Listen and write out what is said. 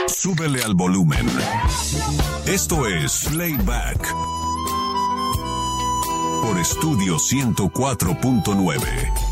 Súbele al volumen. Esto es Playback por Estudio 104.9.